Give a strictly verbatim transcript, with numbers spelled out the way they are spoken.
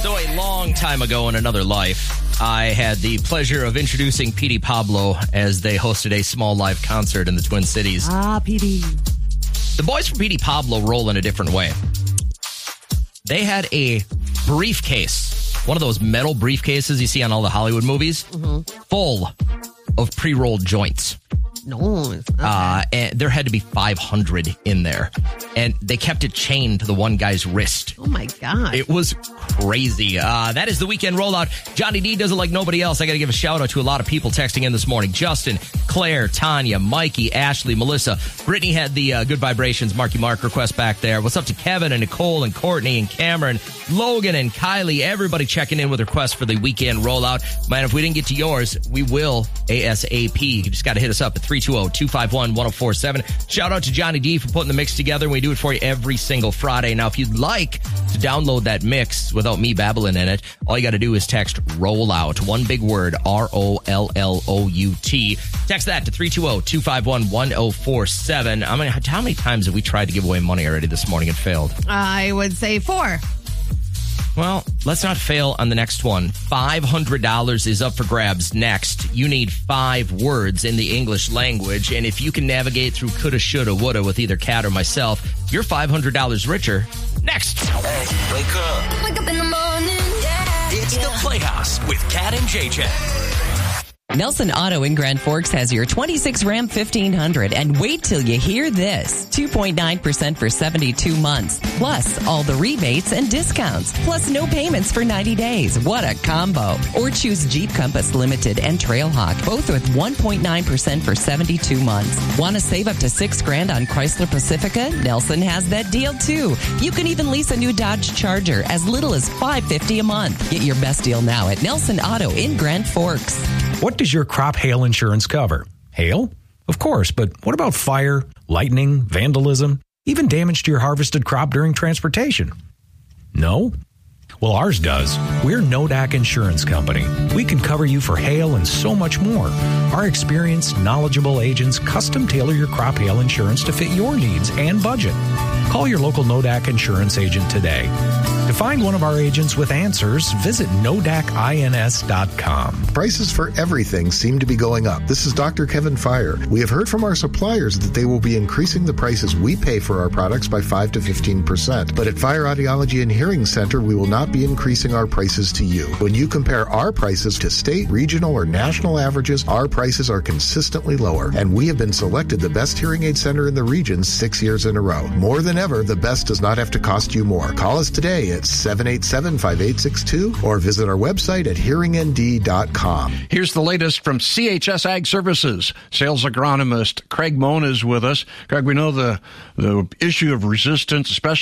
So a long time ago in another life, I had the pleasure of introducing Petey Pablo as they hosted a small live concert in the Twin Cities. Ah, Petey. The boys from Petey Pablo roll in a different way. They had a briefcase, one of those metal briefcases you see on all the Hollywood movies, mm-hmm. full of pre-rolled joints. No. Okay. Uh, and there had to be five hundred in there. And they kept it chained to the one guy's wrist. Oh, my God. It was crazy. Uh, that is the weekend rollout. Johnny D does it like nobody else. I got to give a shout out to a lot of people texting in this morning. Justin, Claire, Tanya, Mikey, Ashley, Melissa. Brittany had the uh, Good Vibrations Marky Mark request back there. What's up to Kevin and Nicole and Courtney and Cameron, Logan and Kylie. Everybody checking in with requests for the weekend rollout. Man, if we didn't get to yours, we will ASAP. You just got to hit us up at three two zero, two five one, one zero four seven. Shout out to Johnny D for putting the mix together. We do it for you every single Friday. Now, if you'd like to download that mix without me babbling in it, all you got to do is text rollout. One big word, R O L L O U T. Text that to three two zero, two five one, one zero four seven. I mean, how many times have we tried to give away money already this morning and failed? I would say four. Well, let's not fail on the next one. five hundred dollars is up for grabs next. You need five words in the English language, and if you can navigate through coulda, shoulda, woulda with either Kat or myself, you're five hundred dollars richer next. Hey, wake up. Wake up in the morning, yeah. It's yeah. the Playhouse with Kat and J J. Nelson Auto in Grand Forks has your twenty-six Ram fifteen hundred, and wait till you hear this. two point nine percent for seventy-two months, plus all the rebates and discounts, plus no payments for ninety days. What a combo. Or choose Jeep Compass Limited and Trailhawk, both with one point nine percent for seventy-two months. Want to save up to six grand on Chrysler Pacifica? Nelson has that deal too. You can even lease a new Dodge Charger as little as five hundred fifty dollars a month. Get your best deal now at Nelson Auto in Grand Forks. What does your crop hail insurance cover? Hail? Of course, but what about fire, lightning, vandalism, even damage to your harvested crop during transportation? No? Well, ours does. We're Nodak Insurance Company. We can cover you for hail and so much more. Our experienced, knowledgeable agents custom tailor your crop hail insurance to fit your needs and budget. Call your local Nodak Insurance agent today. To find one of our agents with answers, visit nodak ins dot com. Prices for everything seem to be going up. This is Doctor Kevin Fire. We have heard from our suppliers that they will be increasing the prices we pay for our products by five to fifteen percent. But at Fire Audiology and Hearing Center, we will not be increasing our prices to you. When you compare our prices to state, regional, or national averages, our prices are consistently lower. And we have been selected the best hearing aid center in the region six years in a row. More than ever, the best does not have to cost you more. Call us today at seven eight seven, five eight six two or visit our website at hearing n d dot com. Here's the latest from C H S Ag Services. Sales agronomist Craig Moan is with us. Craig, we know the, the issue of resistance, especially